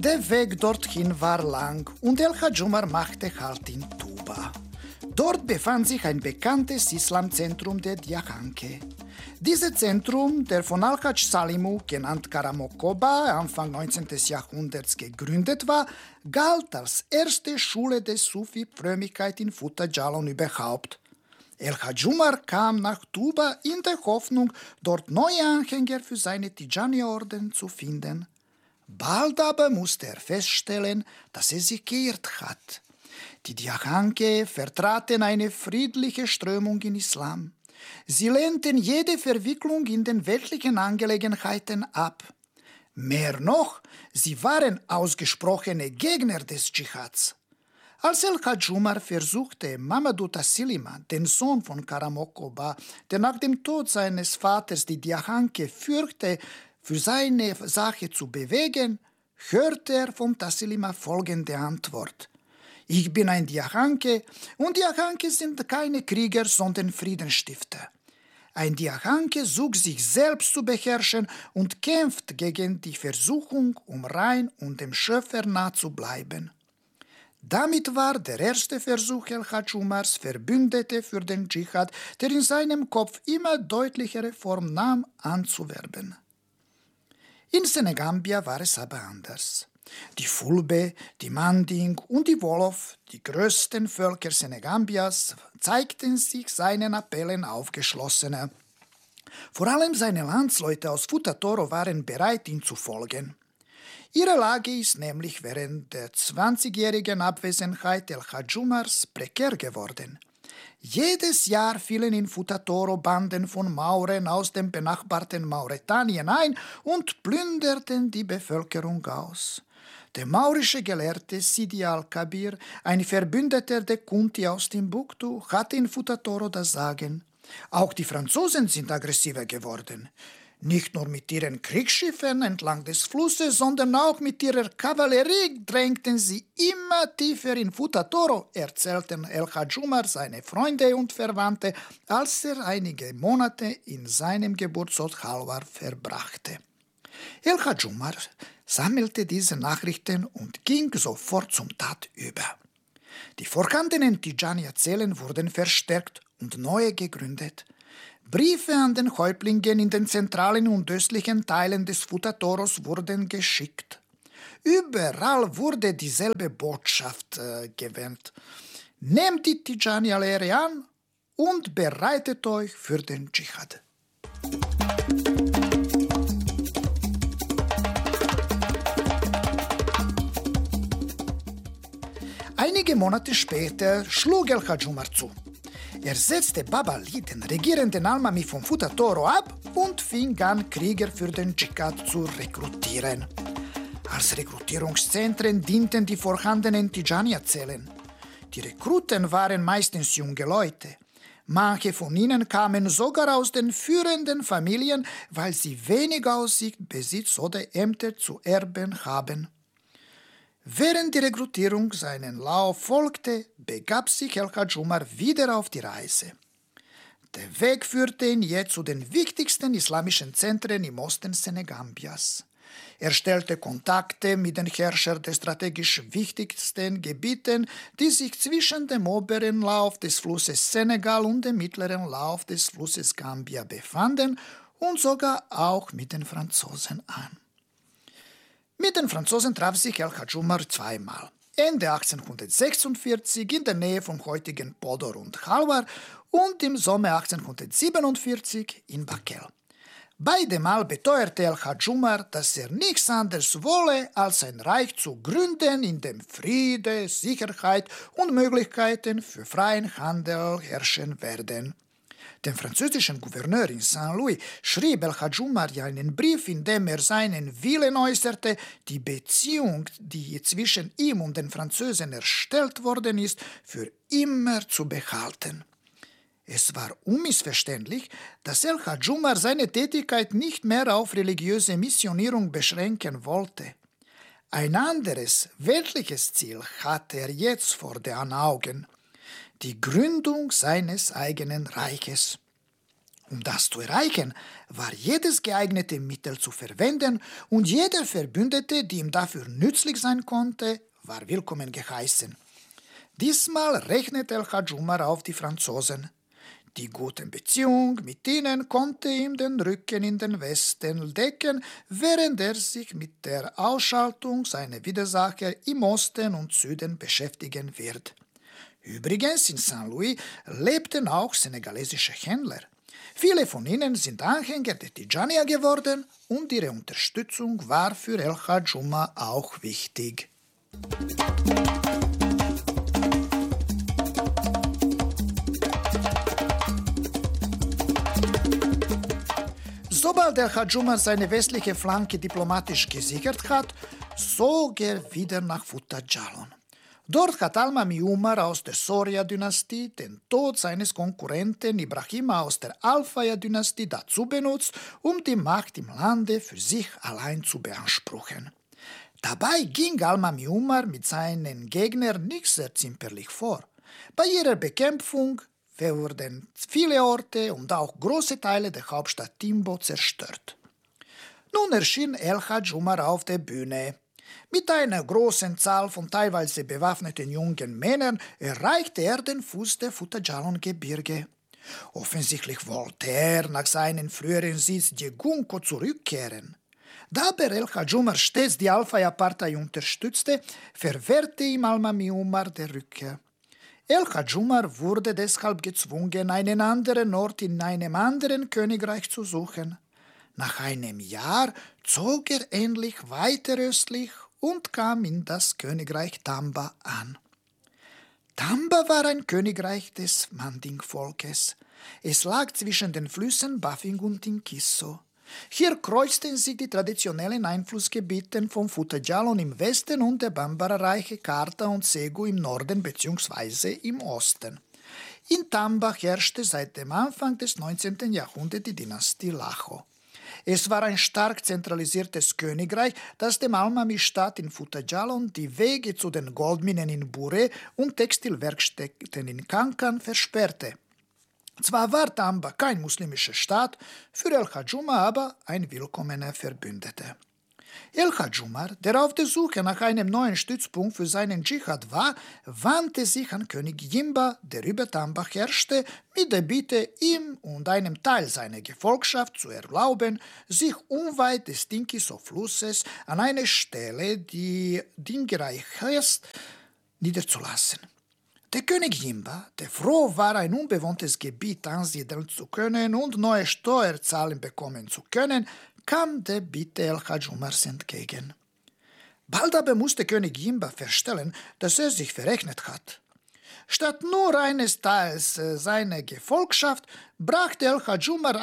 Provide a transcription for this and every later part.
Der Weg dorthin war lang und El-Hajj Umar machte Halt in Tuba. Dort befand sich ein bekanntes Islamzentrum der Diakhanke. Dieses Zentrum, der von Al-Hajj Salimu, genannt Karamokoba, Anfang 19. Jahrhunderts gegründet war, galt als erste Schule der Sufi-Frömmigkeit in Fouta Djallon überhaupt. El-Hajj Umar kam nach Tuba in der Hoffnung, dort neue Anhänger für seine Tijani-Orden zu finden. Bald aber musste er feststellen, dass er sich geirrt hat. Die Diakhanke vertraten eine friedliche Strömung in Islam. Sie lehnten jede Verwicklung in den weltlichen Angelegenheiten ab. Mehr noch, sie waren ausgesprochene Gegner des Dschihads. Als El-Hajj Umar versuchte, Mamadou Tassilima, den Sohn von Karamokoba, der nach dem Tod seines Vaters die Diakhanke führte, für seine Sache zu bewegen, hörte er von Tassilima folgende Antwort: Ich bin ein Diakhanke und Diakhanke sind keine Krieger, sondern Friedensstifter. Ein Diakhanke sucht sich selbst zu beherrschen und kämpft gegen die Versuchung, um rein und dem Schöpfer nah zu bleiben. Damit war der erste Versuch El-Hajj Umars, Verbündete für den Dschihad, der in seinem Kopf immer deutlichere Form nahm, anzuwerben. In Senegambia war es aber anders. Die Fulbe, die Manding und die Wolof, die größten Völker Senegambias, zeigten sich seinen Appellen aufgeschlossener. Vor allem seine Landsleute aus Fouta Toro waren bereit, ihm zu folgen. Ihre Lage ist nämlich während der 20-jährigen Abwesenheit El-Hajj Umars prekär geworden. Jedes Jahr fielen in Fouta Toro Banden von Mauren aus dem benachbarten Mauretanien ein und plünderten die Bevölkerung aus. Der maurische Gelehrte Sidi al-Kabir, ein Verbündeter der Kunti aus Timbuktu, hatte in Fouta Toro das Sagen. Auch die Franzosen sind aggressiver geworden. Nicht nur mit ihren Kriegsschiffen entlang des Flusses, sondern auch mit ihrer Kavallerie drängten sie immer tiefer in Fouta Toro, erzählten El-Hajj Umar seine Freunde und Verwandte, als er einige Monate in seinem Geburtsort Halwar verbrachte. El-Hajj Umar sammelte diese Nachrichten und ging sofort zum Tat über. Die vorhandenen Tijani-Zellen wurden verstärkt und neue gegründet. Briefe an den Häuptlingen in den zentralen und östlichen Teilen des Fouta Toros wurden geschickt. Überall wurde dieselbe Botschaft gewendet. Nehmt die Tijani-Lehre an und bereitet euch für den Dschihad. Einige Monate später schlug El-Hajj Umar zu. Er setzte Baba Ali, den regierenden Almami von Fouta Toro, ab und fing an, Krieger für den Dschihad zu rekrutieren. Als Rekrutierungszentren dienten die vorhandenen Tijani-Zellen. Die Rekruten waren meistens junge Leute. Manche von ihnen kamen sogar aus den führenden Familien, weil sie wenig Aussicht, Besitz oder Ämter zu erben haben. Während die Rekrutierung seinen Lauf folgte, begab sich El-Hajj Umar wieder auf die Reise. Der Weg führte ihn jetzt zu den wichtigsten islamischen Zentren im Osten Senegambias. Er stellte Kontakte mit den Herrschern der strategisch wichtigsten Gebieten, die sich zwischen dem oberen Lauf des Flusses Senegal und dem mittleren Lauf des Flusses Gambia befanden und sogar auch mit den Franzosen an. Mit den Franzosen traf sich El-Hajj Umar zweimal. Ende 1846 in der Nähe vom heutigen Podor und Halwar und im Sommer 1847 in Bakel. Beide Mal beteuerte El-Hajj Umar, dass er nichts anderes wolle, als ein Reich zu gründen, in dem Friede, Sicherheit und Möglichkeiten für freien Handel herrschen werden. Dem französischen Gouverneur in Saint-Louis schrieb El-Hajj Umar ja einen Brief, in dem er seinen Willen äußerte, die Beziehung, die zwischen ihm und den Franzosen erstellt worden ist, für immer zu behalten. Es war unmissverständlich, dass El-Hajj Umar seine Tätigkeit nicht mehr auf religiöse Missionierung beschränken wollte. Ein anderes, weltliches Ziel hatte er jetzt vor den Augen: die Gründung seines eigenen Reiches. Um das zu erreichen, war jedes geeignete Mittel zu verwenden und jeder Verbündete, die ihm dafür nützlich sein konnte, war willkommen geheißen. Diesmal rechnet El-Hadj Umar auf die Franzosen. Die gute Beziehung mit ihnen konnte ihm den Rücken in den Westen decken, während er sich mit der Ausschaltung seiner Widersacher im Osten und Süden beschäftigen wird. Übrigens in Saint-Louis lebten auch senegalesische Händler. Viele von ihnen sind Anhänger der Tijaniya geworden und ihre Unterstützung war für El-Hadj Umar auch wichtig. Sobald El-Hadj Umar seine westliche Flanke diplomatisch gesichert hat, zog er wieder nach Fouta Djallon. Dort hat Al-Mami Umar aus der Soria-Dynastie den Tod seines Konkurrenten Ibrahima aus der Al-Fayed-Dynastie dazu benutzt, um die Macht im Lande für sich allein zu beanspruchen. Dabei ging Al-Mami Umar mit seinen Gegnern nicht sehr zimperlich vor. Bei ihrer Bekämpfung wurden viele Orte und auch große Teile der Hauptstadt Timbo zerstört. Nun erschien El-Hadj Umar auf der Bühne. Mit einer großen Zahl von teilweise bewaffneten jungen Männern erreichte er den Fuß der Fouta Djallon-Gebirge. Offensichtlich wollte er nach seinem früheren Sitz Djegunko zurückkehren. Da aber El-Hadj Umar stets die Al-Fayed-Partei unterstützte, verwehrte ihm Al-Mami Umar der Rückkehr. El-Hadj Umar wurde deshalb gezwungen, einen anderen Ort in einem anderen Königreich zu suchen. Nach einem Jahr zog er endlich weiter östlich und kam in das Königreich Tamba an. Tamba war ein Königreich des Manding-Volkes. Es lag zwischen den Flüssen Bafing und Tinkisso. Hier kreuzten sich die traditionellen Einflussgebiete von Fouta Djallon im Westen und der Bambara-Reiche Karta und Segu im Norden bzw. im Osten. In Tamba herrschte seit dem Anfang des 19. Jahrhunderts die Dynastie Lacho. Es war ein stark zentralisiertes Königreich, das dem Al-Mami-Staat in Fouta Djallon die Wege zu den Goldminen in Bure und Textilwerkstätten in Kankan versperrte. Zwar war Tamba kein muslimischer Staat, für El-Hadj Umar aber ein willkommener Verbündeter. El-Hadj Umar, der auf der Suche nach einem neuen Stützpunkt für seinen Dschihad war, wandte sich an König Jimba, der über Tamba herrschte, mit der Bitte, ihm und einem Teil seiner Gefolgschaft zu erlauben, sich unweit des Tinkiso-Flusses an einer Stelle, die Dingirai heißt, niederzulassen. Der König Jimba, der froh war, ein unbewohntes Gebiet ansiedeln zu können und neue Steuerzahlen bekommen zu können, kam der Bitte El-Hadj Umars entgegen. Bald aber musste König Jimba feststellen, dass er sich verrechnet hat. Statt nur eines Teils seiner Gefolgschaft brachte El-Hadj Umar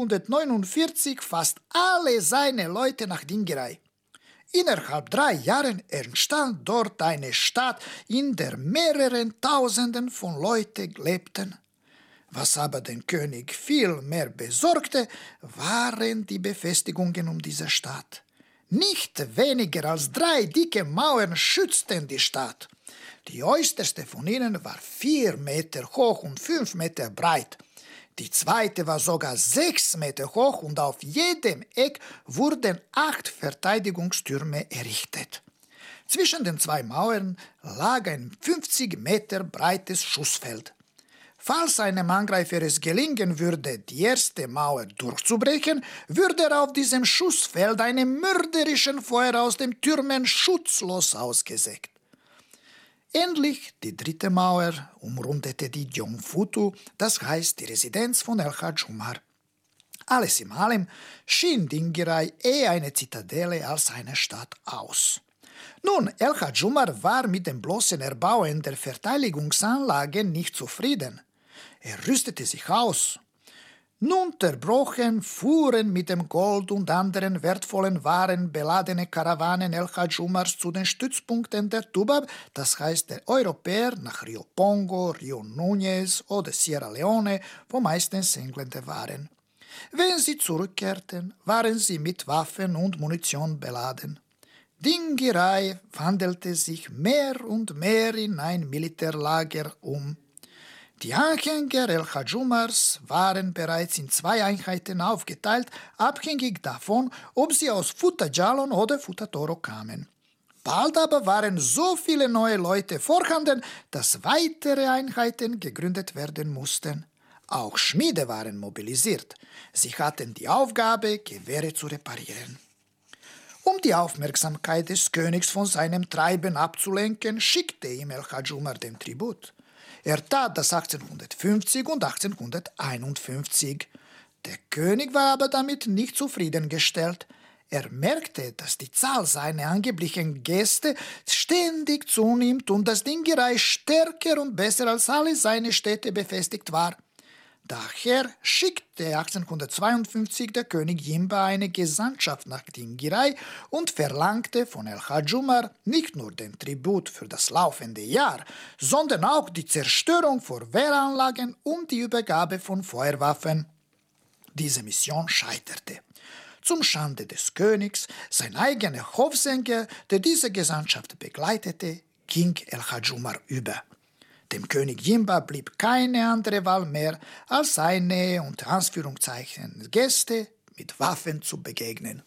1849 fast alle seine Leute nach Dingirai. Innerhalb 3 Jahren entstand dort eine Stadt, in der mehreren Tausenden von Leuten lebten. Was aber den König viel mehr besorgte, waren die Befestigungen um diese Stadt. Nicht weniger als 3 dicke Mauern schützten die Stadt. Die äußerste von ihnen war 4 Meter hoch und 5 Meter breit. Die zweite war sogar 6 Meter hoch und auf jedem Eck wurden 8 Verteidigungstürme errichtet. Zwischen den 2 Mauern lag ein 50 Meter breites Schussfeld. Falls einem Angreifer es gelingen würde, die erste Mauer durchzubrechen, würde er auf diesem Schussfeld einem mörderischen Feuer aus den Türmen schutzlos ausgesägt. Endlich die 3. Mauer umrundete die Djongfutu, das heißt die Residenz von El-Hadj Umar. Alles in allem schien Dingirai eher eine Zitadelle als eine Stadt aus. Nun, El-Hadj Umar war mit dem bloßen Erbauen der Verteidigungsanlagen nicht zufrieden. Er rüstete sich aus. Ununterbrochen fuhren mit dem Gold und anderen wertvollen Waren beladene Karawanen El-Hadj Umars zu den Stützpunkten der Tubab, das heißt der Europäer, nach Rio Pongo, Rio Núñez oder Sierra Leone, wo meistens Engländer waren. Wenn sie zurückkehrten, waren sie mit Waffen und Munition beladen. Dingirai wandelte sich mehr und mehr in ein Militärlager um. Die Anhänger El-Hajj Umars waren bereits in 2 Einheiten aufgeteilt, abhängig davon, ob sie aus Futajalon oder Futatoro kamen. Bald aber waren so viele neue Leute vorhanden, dass weitere Einheiten gegründet werden mussten. Auch Schmiede waren mobilisiert. Sie hatten die Aufgabe, Gewehre zu reparieren. Um die Aufmerksamkeit des Königs von seinem Treiben abzulenken, schickte ihm El-Hajj Umar den Tribut. Er tat das 1850 und 1851. Der König war aber damit nicht zufriedengestellt. Er merkte, dass die Zahl seiner angeblichen Gäste ständig zunimmt und das Dingerei stärker und besser als alle seine Städte befestigt war. Daher schickte 1852 der König Jimba eine Gesandtschaft nach Dingirai und verlangte von El-Hajj Umar nicht nur den Tribut für das laufende Jahr, sondern auch die Zerstörung von Wehranlagen und die Übergabe von Feuerwaffen. Diese Mission scheiterte. Zum Schande des Königs, sein eigener Hofsänger, der diese Gesandtschaft begleitete, ging El-Hajj Umar über. Dem König Jimba blieb keine andere Wahl mehr, als seine unter Anführungszeichen Gäste mit Waffen zu begegnen.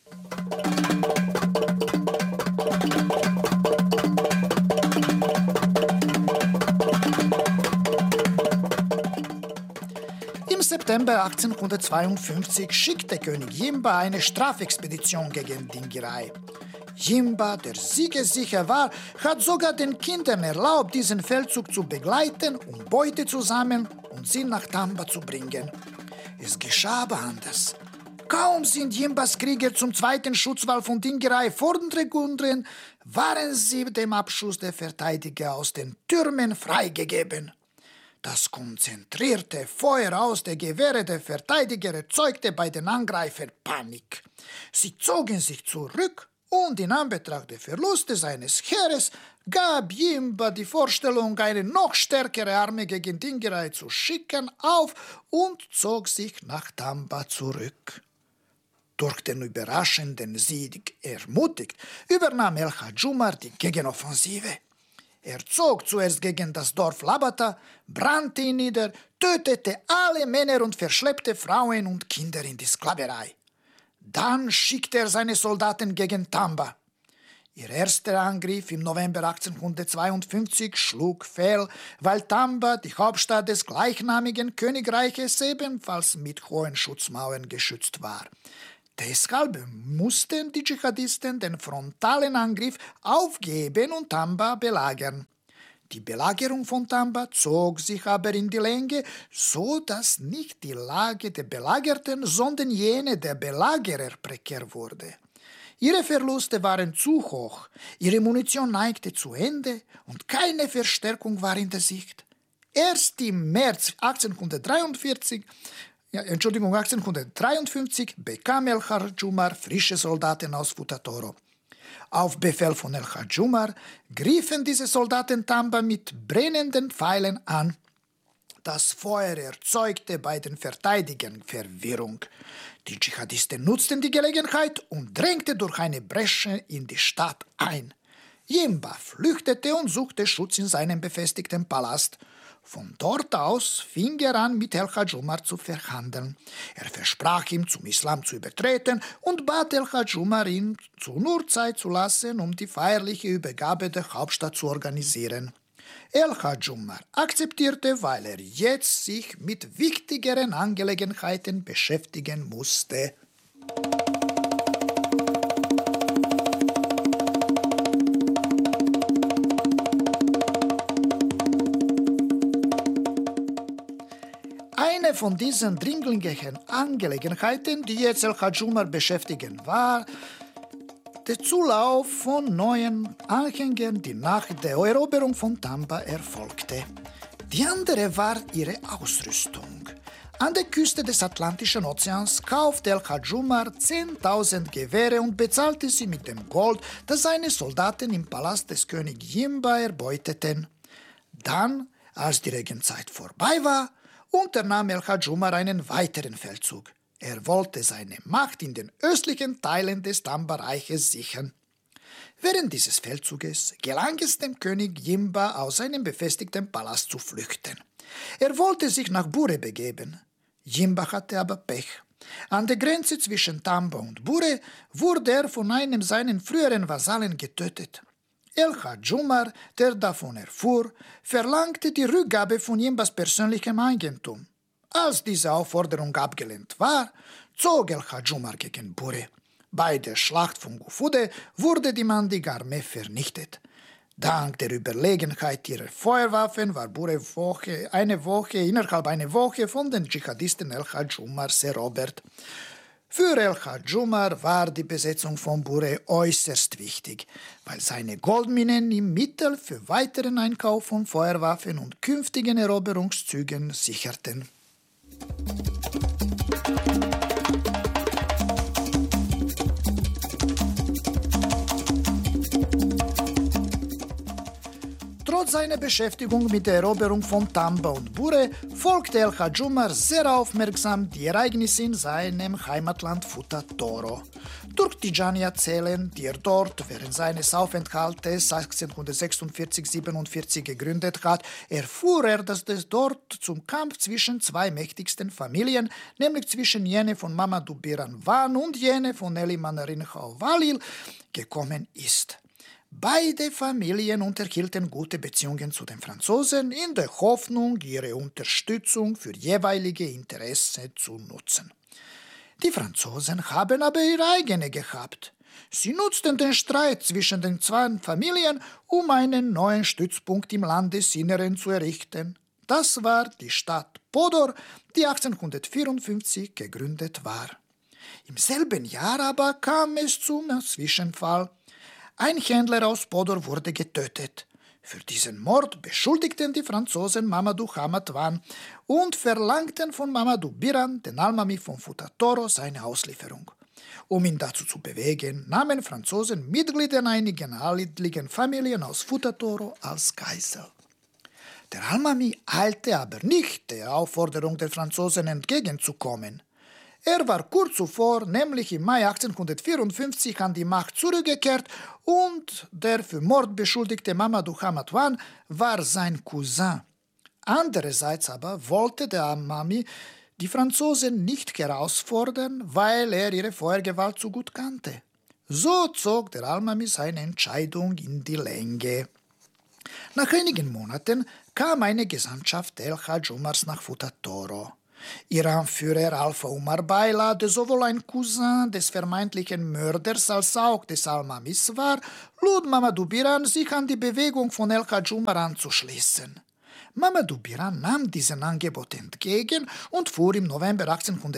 Im September 1852 schickte König Jimba eine Strafexpedition gegen Dingirai. Jimba, der siegessicher war, hat sogar den Kindern erlaubt, diesen Feldzug zu begleiten, um Beute zu sammeln und sie nach Tamba zu bringen. Es geschah aber anders. Kaum sind Jimbas Krieger zum 2. Schutzwall von Dingirai vorgedrungen, waren sie dem Abschuss der Verteidiger aus den Türmen freigegeben. Das konzentrierte Feuer aus der Gewehre der Verteidiger erzeugte bei den Angreifern Panik. Sie zogen sich zurück und in Anbetracht der Verluste seines Heeres gab Jimba die Vorstellung, eine noch stärkere Armee gegen Dingirai zu schicken, auf und zog sich nach Tamba zurück. Durch den überraschenden Sieg ermutigt, übernahm El-Hajj Umar die Gegenoffensive. Er zog zuerst gegen das Dorf Labata, brannte ihn nieder, tötete alle Männer und verschleppte Frauen und Kinder in die Sklaverei. Dann schickte er seine Soldaten gegen Tamba. Ihr erster Angriff im November 1852 schlug fehl, weil Tamba, die Hauptstadt des gleichnamigen Königreiches, ebenfalls mit hohen Schutzmauern geschützt war. Deshalb mussten die Dschihadisten den frontalen Angriff aufgeben und Tamba belagern. Die Belagerung von Tamba zog sich aber in die Länge, so dass nicht die Lage der Belagerten, sondern jene der Belagerer prekär wurde. Ihre Verluste waren zu hoch, ihre Munition neigte zu Ende und keine Verstärkung war in der Sicht. Erst im März 1853 bekam El-Hajj Umar frische Soldaten aus Futatoro. Auf Befehl von El-Hajj Umar griffen diese Soldaten Tamba mit brennenden Pfeilen an. Das Feuer erzeugte bei den Verteidigern Verwirrung. Die Dschihadisten nutzten die Gelegenheit und drängten durch eine Bresche in die Stadt ein. Jimba flüchtete und suchte Schutz in seinem befestigten Palast. Von dort aus fing er an, mit El-Hajj Umar zu verhandeln. Er versprach ihm, zum Islam zu übertreten und bat El-Hajj Umar, ihn nur Zeit zu lassen, um die feierliche Übergabe der Hauptstadt zu organisieren. El-Hajj Umar akzeptierte, weil er jetzt sich mit wichtigeren Angelegenheiten beschäftigen musste. Eine von diesen dringlichen Angelegenheiten, die jetzt El-Hajj Umar beschäftigen war, der Zulauf von neuen Anhängern, die nach der Eroberung von Tamba erfolgte. Die andere war ihre Ausrüstung. An der Küste des Atlantischen Ozeans kaufte El-Hajj Umar 10.000 Gewehre und bezahlte sie mit dem Gold, das seine Soldaten im Palast des Königs Jimba erbeuteten. Dann, als die Regenzeit vorbei war, unternahm El-Hajj Umar einen weiteren Feldzug. Er wollte seine Macht in den östlichen Teilen des Tamba-Reiches sichern. Während dieses Feldzuges gelang es dem König Jimba, aus seinem befestigten Palast zu flüchten. Er wollte sich nach Bure begeben. Jimba hatte aber Pech. An der Grenze zwischen Tamba und Bure wurde er von einem seiner früheren Vasallen getötet. El Hadj Umar, der davon erfuhr, verlangte die Rückgabe von Jimbas persönlichem Eigentum. Als diese Aufforderung abgelehnt war, zog El Hadj Umar gegen Bure. Bei der Schlacht von Gufude wurde die mandige Armee vernichtet. Dank der Überlegenheit ihrer Feuerwaffen war Bure innerhalb einer Woche von den Dschihadisten El Hadj Umars erobert. Für El Hadj Umar war die Besetzung von Bure äußerst wichtig, weil seine Goldminen ihm Mittel für weiteren Einkauf von Feuerwaffen und künftigen Eroberungszügen sicherten. Trotz seiner Beschäftigung mit der Eroberung von Tamba und Bure folgte El Hadj Umar sehr aufmerksam die Ereignisse in seinem Heimatland Futa Toro. Turk-Tijani erzählen, die er dort während seines Aufenthaltes 1846-47 gegründet hat, erfuhr er, dass es dort zum Kampf zwischen zwei mächtigsten Familien, nämlich zwischen jene von Mamadou Biran Wan und jene von Eli Manarin Walil, gekommen ist. Beide Familien unterhielten gute Beziehungen zu den Franzosen in der Hoffnung, ihre Unterstützung für jeweilige Interessen zu nutzen. Die Franzosen haben aber ihre eigene gehabt. Sie nutzten den Streit zwischen den zwei Familien, um einen neuen Stützpunkt im Landesinneren zu errichten. Das war die Stadt Podor, die 1854 gegründet war. Im selben Jahr aber kam es zum Zwischenfall. Ein Händler aus Podor wurde getötet. Für diesen Mord beschuldigten die Franzosen Mamadou Hamad Wan und verlangten von Mamadou Biran, den Almami von Futa Toro, seine Auslieferung. Um ihn dazu zu bewegen, nahmen Franzosen Mitglieder einiger adligen Familien aus Futa Toro als Geisel. Der Almami eilte aber nicht, der Aufforderung der Franzosen entgegenzukommen. Er war kurz zuvor, nämlich im Mai 1854, an die Macht zurückgekehrt und der für Mord beschuldigte Mamadou Hamad Wan war sein Cousin. Andererseits aber wollte der Almami die Franzosen nicht herausfordern, weil er ihre Feuergewalt zu gut kannte. So zog der Almami seine Entscheidung in die Länge. Nach einigen Monaten kam eine Gesandtschaft El Hadj Umars nach Futa Toro. Ihr Anführer Alpha Umar Baila, der sowohl ein Cousin des vermeintlichen Mörders als auch des Almamis war, lud Mamadou Biran, sich an die Bewegung von El Hadj Umar anzuschließen. Mamadou Biran nahm diesen Angebot entgegen und fuhr im November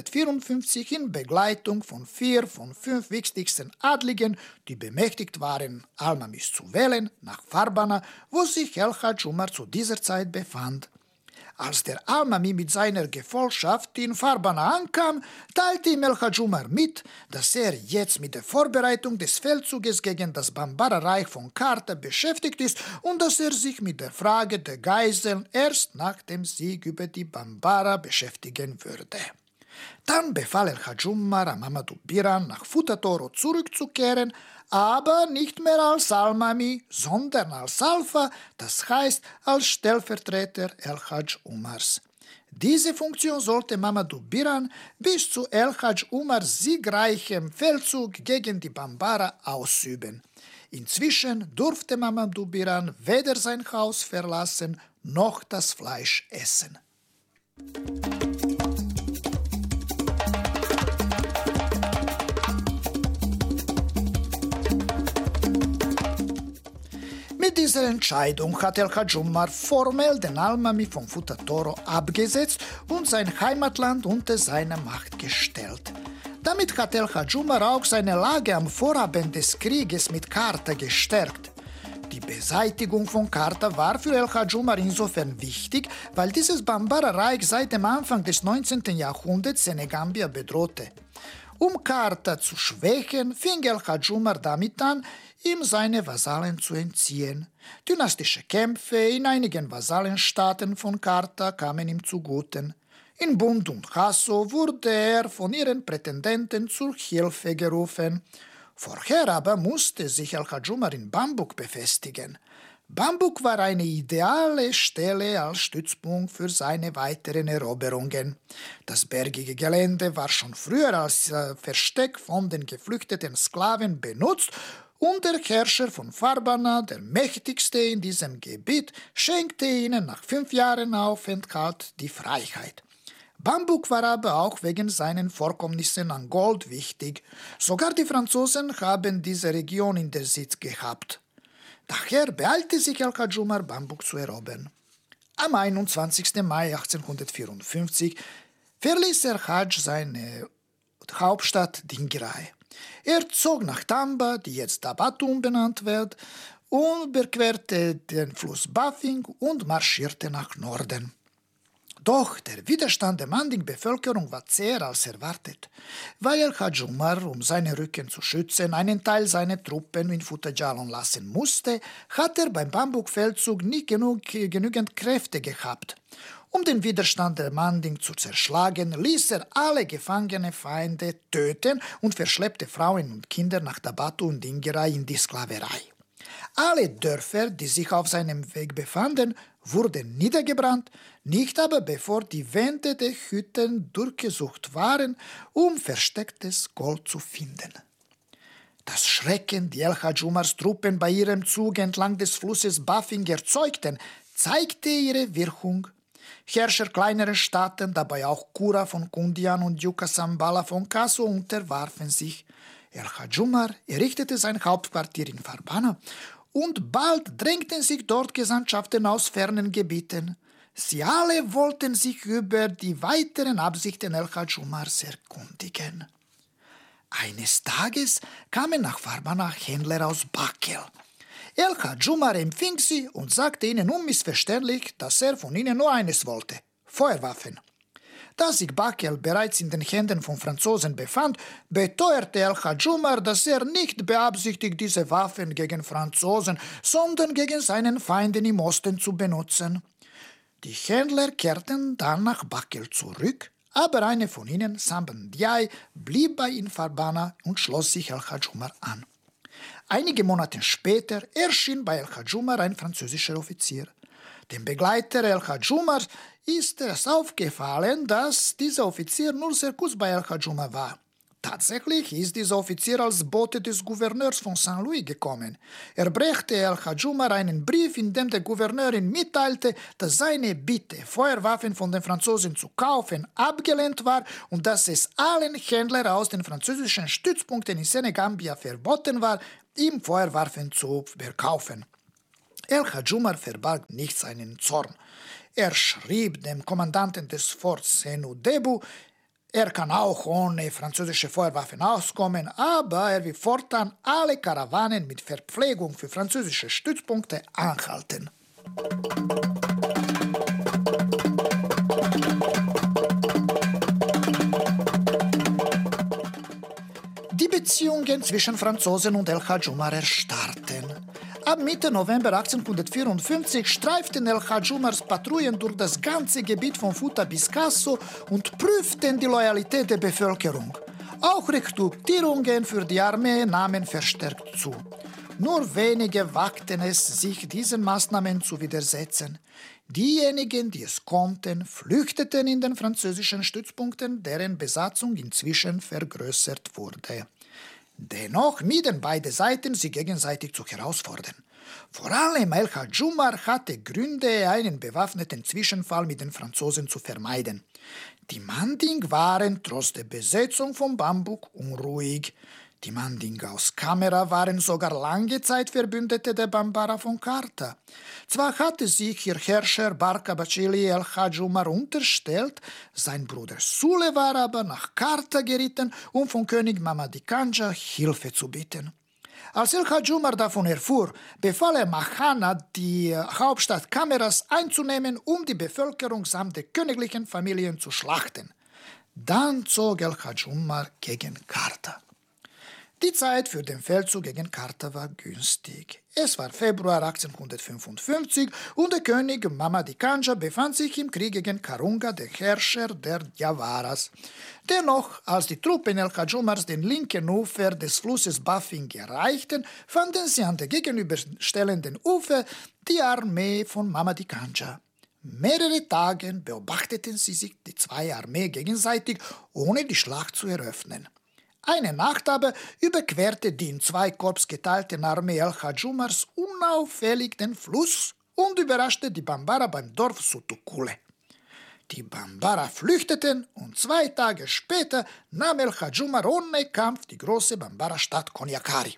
1854 in Begleitung von 4 von 5 wichtigsten Adligen, die bemächtigt waren, Almamis zu wählen, nach Farbana, wo sich El Hadj Umar zu dieser Zeit befand. Als der Almami mit seiner Gefolgschaft in Farbana ankam, teilte ihm El Hadj Umar mit, dass er jetzt mit der Vorbereitung des Feldzuges gegen das Bambara-Reich von Kartha beschäftigt ist und dass er sich mit der Frage der Geiseln erst nach dem Sieg über die Bambara beschäftigen würde. Dann befahl El Hadj Umar an Mamadou Biran, nach Futa Toro zurückzukehren, aber nicht mehr als Almami, sondern als Alpha, das heißt als Stellvertreter El Hadj Umars. Diese Funktion sollte Mamadou Biran bis zu El Hadj Umars siegreichem Feldzug gegen die Bambara ausüben. Inzwischen durfte Mamadou Biran weder sein Haus verlassen, noch das Fleisch essen. Mit dieser Entscheidung hat El Hadj Umar formell den Almami von Futa Toro abgesetzt und sein Heimatland unter seine Macht gestellt. Damit hat El Hadj Umar auch seine Lage am Vorabend des Krieges mit Kartha gestärkt. Die Beseitigung von Kartha war für El Hadj Umar insofern wichtig, weil dieses Bambara-Reich seit dem Anfang des 19. Jahrhunderts Senegambia bedrohte. Um Kartha zu schwächen, fing El Hadj Umar damit an, ihm seine Vasallen zu entziehen. Dynastische Kämpfe in einigen Vasallenstaaten von Kartha kamen ihm zugute. In Bund und Hasso wurde er von ihren Prätendenten zur Hilfe gerufen. Vorher aber musste sich El Hadj Umar in Bamberg befestigen. Bamberg war eine ideale Stelle als Stützpunkt für seine weiteren Eroberungen. Das bergige Gelände war schon früher als Versteck von den geflüchteten Sklaven benutzt und der Herrscher von Farbanna, der mächtigste in diesem Gebiet, schenkte ihnen nach 5 Jahren Aufenthalt die Freiheit. Bamberg war aber auch wegen seinen Vorkommnissen an Gold wichtig. Sogar die Franzosen haben diese Region in der Sitz gehabt. Daher beeilte sich Al-Hajj Bamberg zu erobern. Am 21. Mai 1854 verließ Hajj seine Hauptstadt Dingirai. Er zog nach Tamba, die jetzt Dabatu umbenannt wird, und überquerte den Fluss Bafing und marschierte nach Norden. Doch der Widerstand der Manding-Bevölkerung war zäher als erwartet, weil Al-Hajj um seinen Rücken zu schützen, einen Teil seiner Truppen in Futajalon lassen musste, hat er beim Bamberg-Feldzug nicht genügend Kräfte gehabt. Um den Widerstand der Manding zu zerschlagen, ließ er alle gefangene Feinde töten und verschleppte Frauen und Kinder nach Dabatu und Dingirai in die Sklaverei. Alle Dörfer, die sich auf seinem Weg befanden, wurden niedergebrannt, nicht aber bevor die Wände der Hütten durchgesucht waren, um verstecktes Gold zu finden. Das Schrecken, die Al-Hajj Truppen bei ihrem Zug entlang des Flusses Bafing erzeugten, zeigte ihre Wirkung. Herrscher kleinerer Staaten, dabei auch Kura von Kundian und Yukasambala von Kaso, unterwarfen sich. Al-Hajj errichtete sein Hauptquartier in Farbanna und bald drängten sich dort Gesandtschaften aus fernen Gebieten. Sie alle wollten sich über die weiteren Absichten Al-Hajj erkundigen. Eines Tages kamen nach Farbanna Händler aus Bakel. Al-Hajj empfing sie und sagte ihnen unmissverständlich, dass er von ihnen nur eines wollte: Feuerwaffen. Da sich Bakel bereits in den Händen von Franzosen befand, beteuerte Al-Hajj dass er nicht beabsichtigt, diese Waffen gegen Franzosen, sondern gegen seinen Feinden im Osten zu benutzen. Die Händler kehrten dann nach Bakel zurück, aber einer von ihnen, Samban Diay, blieb bei in Farbanna und schloss sich Al-Hajj an. Einige Monate später erschien bei Al-Hajj ein französischer Offizier. Dem Begleiter Al-Hajj ist es aufgefallen, dass dieser Offizier nur sehr kurz bei Al-Hajj war. Tatsächlich ist dieser Offizier als Bote des Gouverneurs von St. Louis gekommen. Er brächte Al-Hajj einen Brief, in dem der Gouverneur ihm mitteilte, dass seine Bitte, Feuerwaffen von den Franzosen zu kaufen, abgelehnt war und dass es allen Händlern aus den französischen Stützpunkten in Senegambia verboten war, ihm Feuerwaffen zu verkaufen. Al-Hajj verbarg nicht seinen Zorn. Er schrieb dem Kommandanten des Forts Senu Debu, er kann auch ohne französische Feuerwaffen auskommen, aber er will fortan alle Karawanen mit Verpflegung für französische Stützpunkte anhalten. Die Beziehungen zwischen Franzosen und Al-Hajj erstarrten. Ab Mitte November 1854 streiften Al-Hajj Patrouillen durch das ganze Gebiet von Futa bis Kasso und prüften die Loyalität der Bevölkerung. Auch Rekrutierungen für die Armee nahmen verstärkt zu. Nur wenige wagten es, sich diesen Maßnahmen zu widersetzen. Diejenigen, die es konnten, flüchteten in den französischen Stützpunkten, deren Besatzung inzwischen vergrößert wurde. Dennoch mieden beide Seiten, sie gegenseitig zu herausfordern. Vor allem Al-Hajj hatte Gründe, einen bewaffneten Zwischenfall mit den Franzosen zu vermeiden. Die Manding waren trotz der Besetzung von Bamberg unruhig. Die Manding aus Kamera waren sogar lange Zeit Verbündete der Bambara von Karta. Zwar hatte sich ihr Herrscher Barka Bacili Al-Hajj unterstellt, sein Bruder Sule war aber nach Karta geritten, um von König Mamadi Kanja Hilfe zu bitten. Als Al-Hajj davon erfuhr, befahl er Mahana, die Hauptstadt Kameras einzunehmen, um die Bevölkerung samt der königlichen Familien zu schlachten. Dann zog Al-Hajj gegen Karta. Die Zeit für den Feldzug gegen Kartha war günstig. Es war Februar 1855 und der König Mamadi Kanja befand sich im Krieg gegen Karunga, den Herrscher der Javaras. Dennoch, als die Truppen El-Hadj Umars den linken Ufer des Flusses Bafing erreichten, fanden sie an der gegenüberstellenden Ufer die Armee von Mamadi Kanja. Mehrere Tage beobachteten sie sich die zwei Armeen gegenseitig, ohne die Schlacht zu eröffnen. Eine Nacht aber überquerte die in zwei Korps geteilte Armee El-Hadj Umars unauffällig den Fluss und überraschte die Bambara beim Dorf Sutukule. Die Bambara flüchteten und 2 Tage später nahm El-Hadj Umar ohne Kampf die große Bambara-Stadt Koniakari.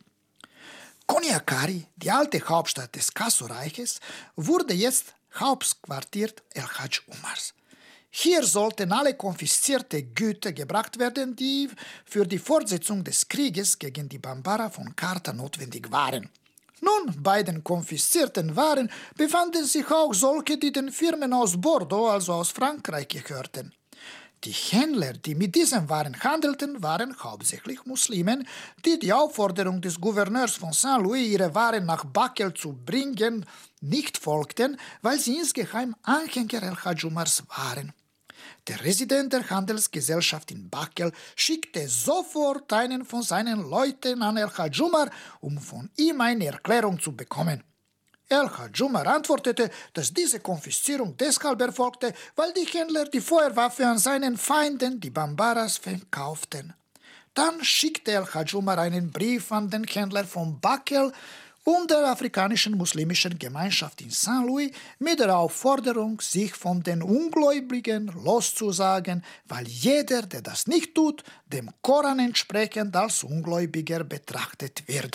Koniakari, die alte Hauptstadt des Kasso-Reiches, wurde jetzt Hauptquartier El-Hadj Umars. Hier sollten alle konfiszierte Güter gebracht werden, die für die Fortsetzung des Krieges gegen die Bambara von Kartha notwendig waren. Nun, bei den konfiszierten Waren befanden sich auch solche, die den Firmen aus Bordeaux, also aus Frankreich, gehörten. Die Händler, die mit diesen Waren handelten, waren hauptsächlich Muslimen, die die Aufforderung des Gouverneurs von Saint-Louis, ihre Waren nach Bakel zu bringen, nicht folgten, weil sie insgeheim Anhänger El-Hadj Umars waren. Der Resident der Handelsgesellschaft in Bakel schickte sofort einen von seinen Leuten an El-Hadj Umar, um von ihm eine Erklärung zu bekommen. El-Hadj Umar antwortete, dass diese Konfiszierung deshalb erfolgte, weil die Händler die Feuerwaffe an seinen Feinden, die Bambaras, verkauften. Dann schickte El-Hadj Umar einen Brief an den Händler von Bakel und der afrikanischen muslimischen Gemeinschaft in Saint-Louis mit der Aufforderung, sich von den Ungläubigen loszusagen, weil jeder, der das nicht tut, dem Koran entsprechend als Ungläubiger betrachtet wird.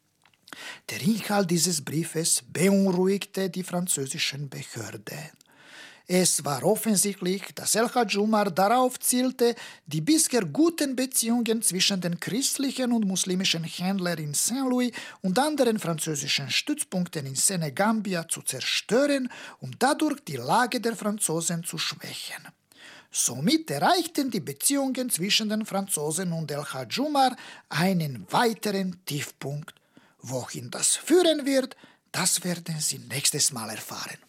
Der Inhalt dieses Briefes beunruhigte die französischen Behörden. Es war offensichtlich, dass El-Hadj Umar darauf zielte, die bisher guten Beziehungen zwischen den christlichen und muslimischen Händlern in Saint-Louis und anderen französischen Stützpunkten in Senegambia zu zerstören, um dadurch die Lage der Franzosen zu schwächen. Somit erreichten die Beziehungen zwischen den Franzosen und El-Hadj Umar einen weiteren Tiefpunkt. Wohin das führen wird, das werden Sie nächstes Mal erfahren.